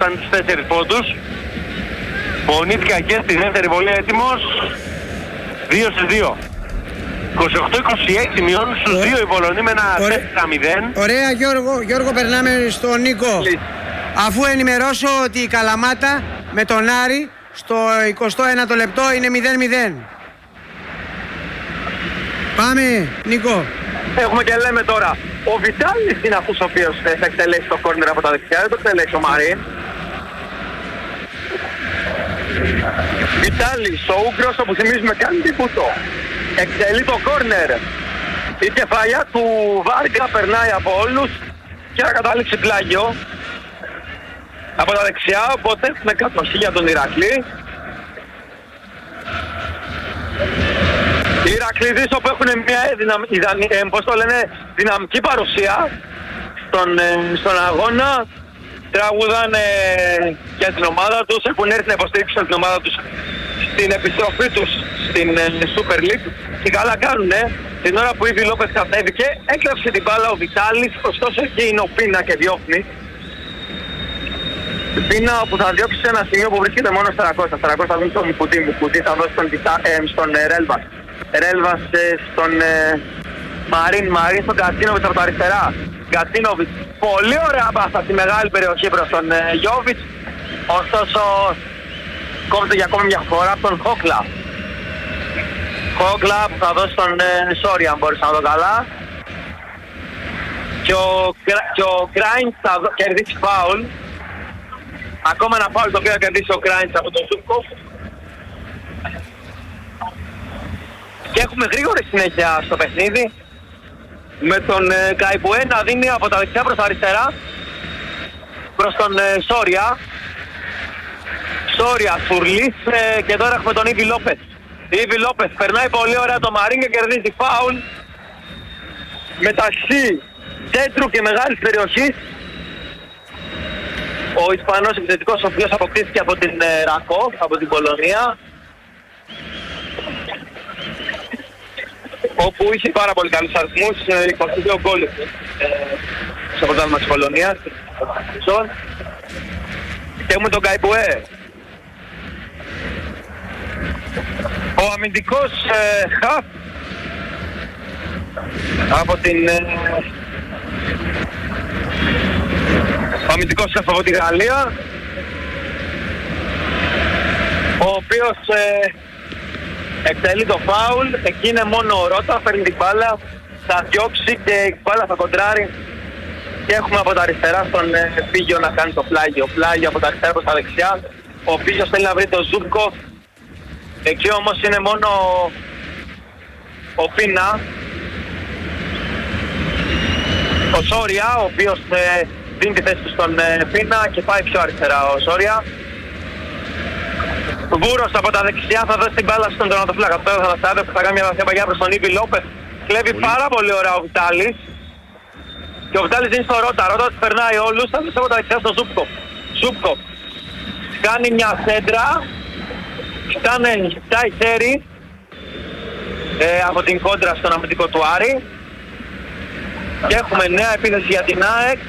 κάνει τους 4 πόντους. Πονήθηκα και στη δεύτερη βολή, έτοιμος. 2-2. 28-26 μειώνουν στους 2 οι Πολωνοί με ένα 4-0. Ωραία Γιώργο, περνάμε στον Νίκο. Αφού ενημερώσω ότι η Καλαμάτα με τον Άρη στο 21ο λεπτό είναι 0-0. Πάμε Νίκο. Έχουμε και λέμε τώρα. Ο Βιτάλης είναι αυτός ο οποίος θα εκτελέσει το κόρνερ από τα δεξιά, δεν το εκτελέσει ο Μαρίν. Βιτάλης, ο Ούγκρος, όπου θυμίζουμε κάνει τίποτο. Εκτελεί το κόρνερ. Η κεφαλιά του Βάρκα περνάει από όλους και θα καταλήξει πλάγιο από τα δεξιά, οπότε έχουμε κατοχή για τον Ηρακλή. Οι Ηρακλήδες όπου έχουν μια δυναμική παρουσία στον αγώνα, τραγουδάνε για την ομάδα τους, έχουν έρθει να υποστηρίξουν την ομάδα τους στην επιστροφή τους στην Super League και καλά κάνουνε. Την ώρα που η Ιβι Λόπες κατέβηκε, έκλαψε την μπάλα ο Βιτάλης, ωστόσο εκεί είναι ο Πίνα και διώχνει. Πίνα που θα διώξει σε ένα σημείο που βρίσκεται μόνο στο 400 θα δουν στον Μουκουτί, θα δώσει στον Ρέλβας. Ρέλβας στον Μαρίν στον Κατσίνοβιτς από τα αριστερά. Κατσίνοβιτς, πολύ ωραία πάσα στη μεγάλη περιοχή προς τον Γιόβιτς, ωστόσο κόβεται για ακόμη μια φορά από τον Χόκλα. Χόκλα που θα δώσει τον Σόρια, αν μπορείς να δω καλά. Και ο Κράιντς θα κερδίσει φάουλ. Ακόμα ένα φάουλ το οποίο θα κερδίσει ο Κράιντς από τον Ζούκοφ. Και έχουμε γρήγορη συνέχεια στο παιχνίδι, με τον Καϊπουέ να δίνει από τα δεξιά προς τα αριστερά προς τον Σόρια. Σόρια, Φουρλής και τώρα έχουμε τον Ιβι Λόπες. Ιβι Λόπες περνάει πολύ ωραία το Μαρίν και κερδίζει φάουλ μεταξύ κέντρου και μεγάλης περιοχής. Ο Ισπανός επιθετικός ο οποίος αποκτήθηκε από την Ρακό, από την Πολωνία, όπου είχε πάρα πολύ καλούς αριθμούς, 22 γκολ στο πρωτάθλημα της Πολωνίας. Και έχουμε τον Καϊπουέ. Ο αμυντικός χαφ από την... ο αμυντικός χαφ από τη Γαλλία, ο οποίος εκτελεί το φάουλ. Εκεί είναι μόνο ο Ρώτα, παίρνει την μπάλα, θα διώξει και η μπάλα θα κοντράρει. Και έχουμε από τα αριστερά στον Πίγιο να κάνει το πλάγιο από τα αριστερά προς τα δεξιά. Ο Πίγιος θέλει να βρει τον Ζούμπκοφ. Εκεί όμως είναι μόνο ο Πίνα, ο Σόρια, ο οποίος δίνει τη θέση του στον Πίνα και πάει πιο αριστερά ο Σόρια. Βούρος από τα δεξιά θα δώσει την μπάλα στον τερματοφύλακα. Τώρα θα στάδει που θα κάνει μια βαθιά παγιά προς τον Ιβι Λόπες. Κλέβει πάρα πολύ ωραία ο Βιτάλης. Και ο Βιτάλης δίνει στο Ρώτα. Ρώτα τους περνάει όλους. Θα δώσει από τα δεξιά στον Ζούμπκοφ. Ζούμπκοφ κάνει μια σέντρα. Κοιτάει χέρι από την κόντρα στον αμυντικό του Άρη. Και έχουμε νέα επίθεση για την ΑΕΚ.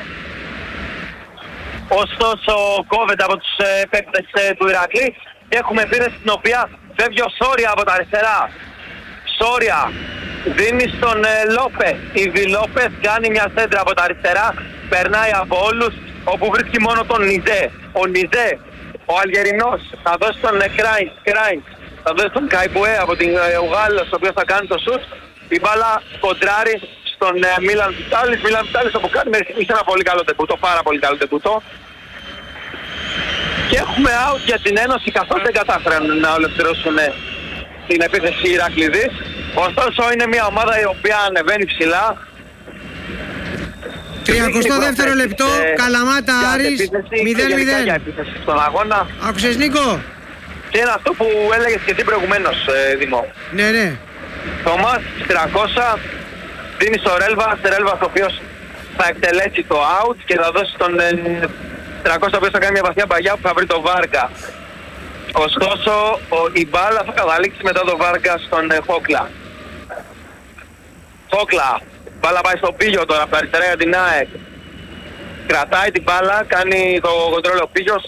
Ωστόσο κόβεται από τους παίκτες του Ηρακλή. Και έχουμε επίθεση στην οποία φεύγει ο Σόρια από τα αριστερά. Σόρια δίνει στον Λόπε. Η Ιβι Λόπες κάνει μια σέντρα από τα αριστερά. Περνάει από όλους, όπου βρίσκει μόνο τον Νιζέ. Ο Νιζέ, ο Αλγερινός, θα δώσει τον Κράιντ. Θα δώσει τον Καϊπουέ από την Ουγάλος, ο οποίος θα κάνει το σουτ. Η μπάλα κοντράρει στον Μίλαν Βιτάλης. Μίλαν Βιτάλης όπου κάνει μέχρι στιγμής ένα πολύ καλό τεμπούτο, πάρα πολύ καλό τεμπούτο. Και έχουμε out για την Ένωση, καθώς δεν κατάφεραν να ολοκληρώσουν την επίθεση Ηρακλήδης. Ωστόσο είναι μια ομάδα η οποία ανεβαίνει ψηλά. 32ο λεπτό, Καλαμάτα Άρης 0-0. Για επίθεση στον αγώνα. Άκουσες Νίκο? Και είναι αυτό που έλεγες και εσύ προηγουμένως, Δημό. Ναι. Το μάτς 300 δίνει στο Ρέλβας ο οποίος θα εκτελέσει το out και θα δώσει τον 300 ο οποίος θα κάνει μια βαθιά παγιά που θα βρει το Βάρκα. Ωστόσο η μπάλα θα καταλήξει μετά το Βάρκα στον Χόκλα. Χόκλα, μπάλα πάει στο Πίγιο τώρα από τα αριστερά για την ΑΕΚ. Κρατάει την μπάλα, κάνει το κοντρόλ ο Πίγιος.